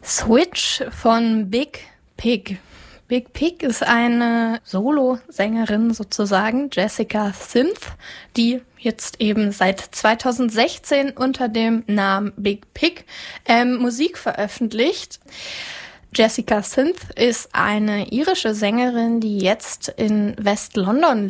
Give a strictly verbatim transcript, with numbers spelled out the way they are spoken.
Switch von Big Pig. Big Pig ist eine Solo-Sängerin sozusagen, Jessica Synth, die jetzt eben seit zweitausendsechzehn unter dem Namen Big Pig ähm, Musik veröffentlicht. Jessica Synth ist eine irische Sängerin, die jetzt in West-London